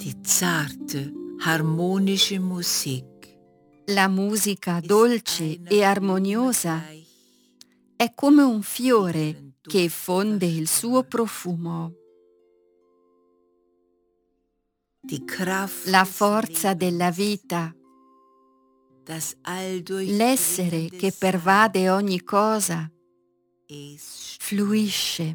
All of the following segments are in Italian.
Die zarte, harmonische Musik La musica ist dolce einer e armoniosa Blume gleich, è come un die fiore ihren che Duft fonde il suo verströmt. profumo. Die Kraft La des forza della Lebens, vita, das l'essere alldurchdringende che Sein, pervade ogni cosa, strömt. fluisce,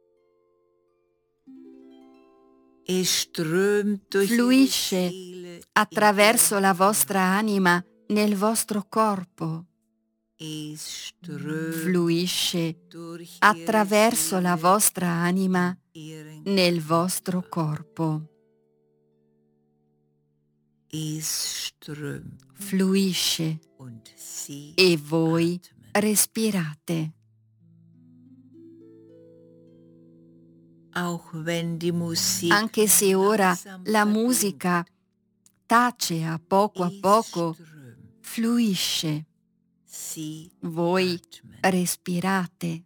Es strömt durch ihre fluisce Seele in attraverso ihren la vostra Körper. anima nel vostro corpo, Es strömt fluisce durch ihre attraverso la Seele vostra anima in ihren nel vostro Körper. corpo, Es strömt fluisce und sie e voi atmen. respirate. Auch wenn die Musik Anche se nun ora langsam la verklingt, musica tace a es poco, strömt, fluisce, sie voi atmen. respirate.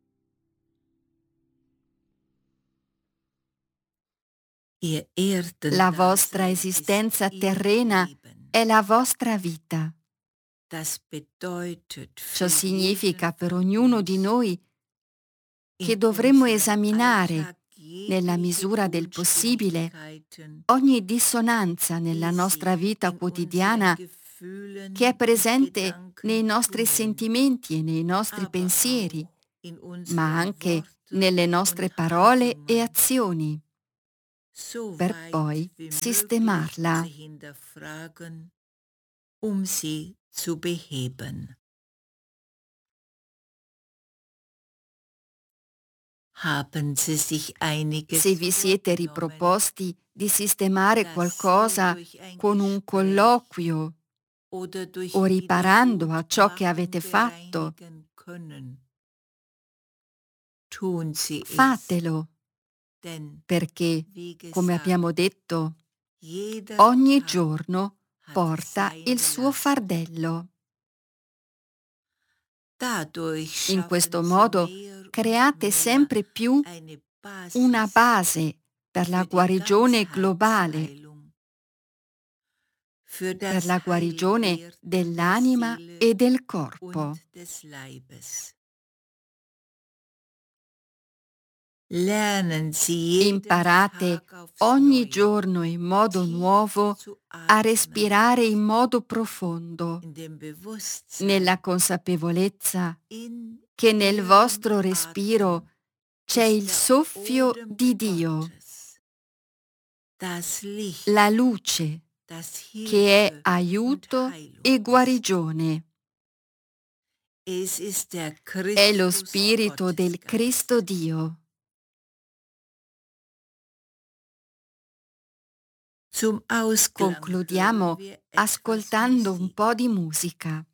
Ihr La vostra Erdendasein ist esistenza ihr terrena Leben. è la vostra vita. Das bedeutet Ciò für jeden significa per von ognuno di uns, noi che in dovremmo unserem esaminare, Alltag nella jegliche misura del possibile, Unstimmigkeiten, ogni dissonanza nella die nostra sich vita in unseren quotidiana che è Gefühlen und presente nei Gedanken nostri tummeln, sentimenti e nei nostri aber pensieri, auch in ma unseren anche Worten nelle und nostre parole e Handlungen, azioni, so per weit poi wie möglich zu sistemarla. hinterfragen, sie zu beheben. Haben Sie sich Se einiges vi siete vorgenommen, riproposti di sistemare das Sie qualcosa durch ein con un Gespräch colloquio oder o durch riparando a ciò che Wiedergutmachen avete fatto, bereinigen können, tun Sie es, fatelo, denn, perché, wie come gesagt, abbiamo detto, jeder ogni Tag giorno hat porta il seine suo Last. fardello. Dadurch In schaffen questo Sie modo mehr und create mehr sempre più eine una Basis base per la für die guarigione globale, Ganzheitsheilung, für per das la guarigione Heilwerden der dell'anima Seele e del und corpo. des Leibes. Lernen Sie jeden Imparate Tag aufs ogni Neue giorno in modo tief nuovo zu a atmen, respirare in modo profondo, in dem nella Bewusstsein, consapevolezza in che nel Ihrem vostro respiro Atem c'è ist il der soffio Odem di Dio, Gottes, das la Licht, luce das che è Hilfe und aiuto Heilung e ist. guarigione. Es ist der È lo Christus spirito del Cristo Gottesgeist. Dio. Zum Ausklang hören Concludiamo wir etwas ascoltando un Musik. po' di musica.